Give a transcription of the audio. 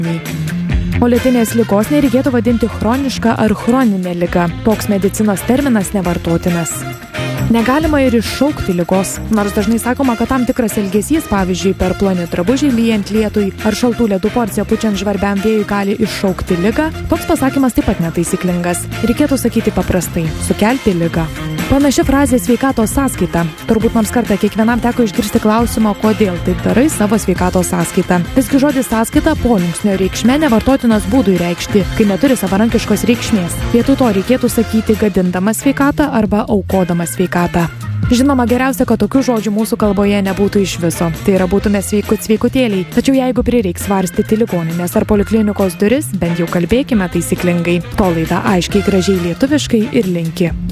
O lėtinės ligos nereikėtų vadinti chroniška ar chroninė liga. Toks medicinos terminas nevartotinas. Negalima ir iššaukti ligos, nors dažnai sakoma, kad tam tikras elgesys, pavyzdžiui, per ploni drabužiai lyjant lietui ar šaltų ledų porciją pučiant žvarbiam vėjui gali iššaukti ligą, toks pasakymas taip pat netaisyklingas. Reikėtų sakyti paprastai – sukelti ligą. Panaši frazė sveikatos sąskaita. Turbūt nors kartą kiekvienam teko išgirsti klausimą, kodėl taip darai savo sveikatos sąskaitą. Visgi žodis sąskaita polinksnio reikšme nevartotinas būdui reikšti, kai neturi savarankiškos reikšmės. Vietoj to reikėtų sakyti gadindamas sveikatą arba aukodamas sveikatą. Žinoma, geriausia, kad tokių žodžių mūsų kalboje nebūtų iš viso. Tai yra būtume sveikutėliai. Tačiau jeigu prireiks varstyti ligoninės ar poliklinikos duris, bent jau kalbėkime taisyklingai. To laida aiškiai, gražiai, lietuviškai ir linki.